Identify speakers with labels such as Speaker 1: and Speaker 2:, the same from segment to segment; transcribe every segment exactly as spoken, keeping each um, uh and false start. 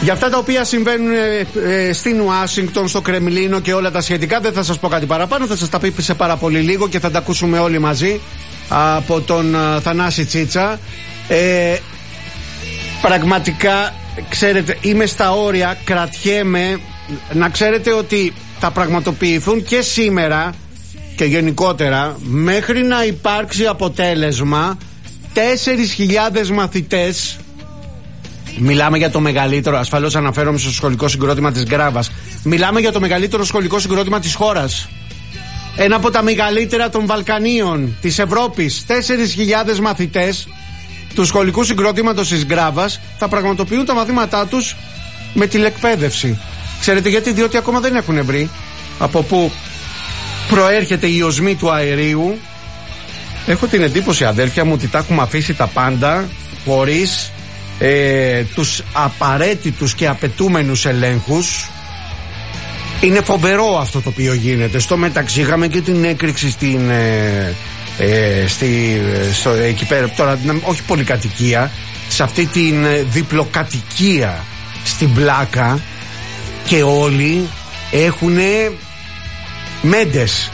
Speaker 1: Για αυτά τα οποία συμβαίνουν ε, ε, στην Ουάσιγκτον, στο Κρεμλίνο και όλα τα σχετικά, δεν θα σας πω κάτι παραπάνω, θα σας τα πει σε πάρα πολύ λίγο και θα τα ακούσουμε όλοι μαζί από τον α, Θανάση Τσίτσα. Ε, πραγματικά, ξέρετε, είμαι στα όρια, κρατιέμαι. Να ξέρετε ότι θα πραγματοποιηθούν και σήμερα και γενικότερα, μέχρι να υπάρξει αποτέλεσμα, τέσσερις χιλιάδες μαθητές. Μιλάμε για το μεγαλύτερο, ασφαλώς αναφέρομαι στο σχολικό συγκρότημα της Γκράβας. Μιλάμε για το μεγαλύτερο σχολικό συγκρότημα της χώρας. Ένα από τα μεγαλύτερα των Βαλκανίων, της Ευρώπης. Τέσσερις χιλιάδες μαθητές του σχολικού συγκρότηματος της Γκράβας θα πραγματοποιούν τα μαθήματά τους με τηλεκπαίδευση. Ξέρετε γιατί? Διότι ακόμα δεν έχουν βρει από πού προέρχεται η οσμή του αερίου. Έχω την εντύπωση, αδέρφια μου, ότι τα έχουμε αφήσει τα πάντα χωρίς ε, τους απαραίτητους και απαιτούμενους ελέγχους. Είναι φοβερό αυτό το οποίο γίνεται. Στο μεταξύ είχαμε και την έκρηξη στην ε, ε, στη, στο, εκεί πέρα, τώρα όχι πολυκατοικία, σε αυτή την διπλοκατοικία στην Πλάκα, και όλοι έχουνε μέντες.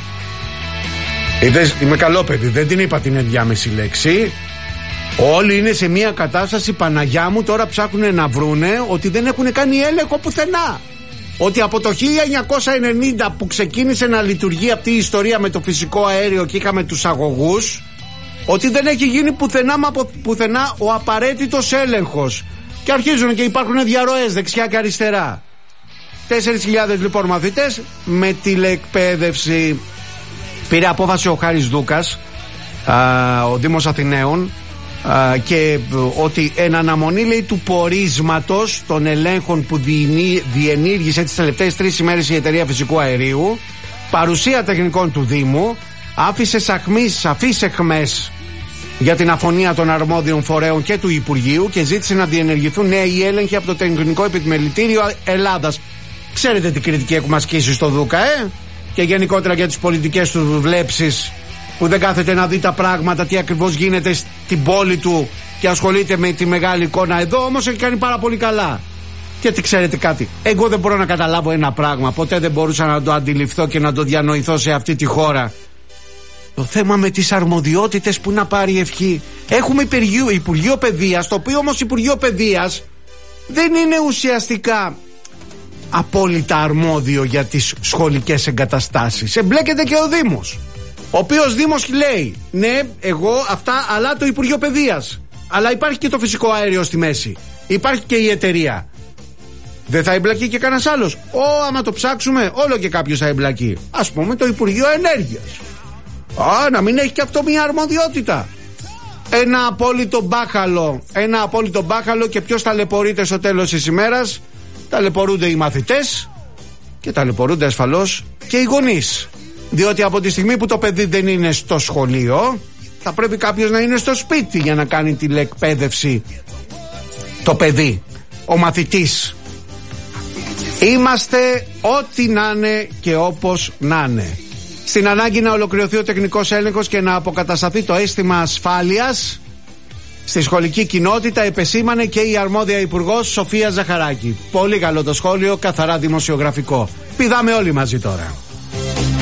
Speaker 1: Είδες, είμαι καλό παιδί, δεν την είπα την ενδιάμεση λέξη. Όλοι είναι σε μια κατάσταση, Παναγιά μου, τώρα ψάχνουν να βρούνε ότι δεν έχουν κάνει έλεγχο πουθενά. Ότι από το χίλια εννιακόσια ενενήντα που ξεκίνησε να λειτουργεί αυτή η ιστορία με το φυσικό αέριο και είχαμε τους αγωγούς, ότι δεν έχει γίνει πουθενά μα πουθενά ο απαραίτητος έλεγχος. Και αρχίζουν και υπάρχουν διαρροές δεξιά και αριστερά. Τέσσερις χιλιάδες λοιπόν μαθητές με τηλεκπαίδευση. Πήρε απόφαση ο Χάρης Δούκας, α, ο Δήμος Αθηναίων, α, και ότι εν αναμονή, λέει, του πορίσματος των ελέγχων που διενήργησε τις τελευταίες τρεις ημέρες η εταιρεία φυσικού αερίου, παρουσία τεχνικών του Δήμου, άφησε σαχμής, σαφείς εχμές για την αφωνία των αρμόδιων φορέων και του Υπουργείου και ζήτησε να διενεργηθούν νέοι έλεγχοι από το Τεχνικό Επιμελητήριο Ελλάδας. Ξέρετε τι κριτική έχουμε ασκήσει στο Δούκα, ε? Και γενικότερα για τις πολιτικές του βλέψεις, που δεν κάθεται να δει τα πράγματα, τι ακριβώς γίνεται στην πόλη του και ασχολείται με τη μεγάλη εικόνα εδώ. Όμως έχει κάνει πάρα πολύ καλά. Γιατί ξέρετε κάτι, εγώ δεν μπορώ να καταλάβω ένα πράγμα, ποτέ δεν μπορούσα να το αντιληφθώ και να το διανοηθώ σε αυτή τη χώρα. Το θέμα με τις αρμοδιότητες που να πάρει ευχή. Έχουμε Υπουργείο, Υπουργείο Παιδείας, το οποίο όμως Υπουργείο Παιδείας δεν είναι ουσιαστικά απόλυτα αρμόδιο για τις σχολικές εγκαταστάσεις. Εμπλέκεται και ο Δήμος, ο οποίος Δήμος λέει ναι, εγώ αυτά, αλλά το Υπουργείο Παιδείας. Αλλά υπάρχει και το φυσικό αέριο στη μέση. Υπάρχει και η εταιρεία. Δεν θα εμπλακεί και κανένας άλλος? Ω, άμα το ψάξουμε, όλο και κάποιος θα εμπλακεί. Ας πούμε το Υπουργείο Ενέργειας. Α, να μην έχει και αυτό μια αρμοδιότητα. Ένα απόλυτο μπάχαλο. Ένα απόλυτο μπάχαλο. Και ποιος ταλαιπωρείται στο τέλος της ημέρας? Ταλαιπωρούνται οι μαθητές και ταλαιπωρούνται ασφαλώς και οι γονείς. Διότι από τη στιγμή που το παιδί δεν είναι στο σχολείο, θα πρέπει κάποιος να είναι στο σπίτι για να κάνει τηλεκπαίδευση το παιδί, ο μαθητής. Είμαστε ό,τι να είναι και όπως να είναι. Στην ανάγκη να ολοκληρωθεί ο τεχνικός έλεγχος και να αποκατασταθεί το αίσθημα ασφάλειας στη σχολική κοινότητα, επεσήμανε και η αρμόδια υπουργός Σοφία Ζαχαράκη. Πολύ καλό το σχόλιο, καθαρά δημοσιογραφικό. Πηδάμε όλοι μαζί τώρα.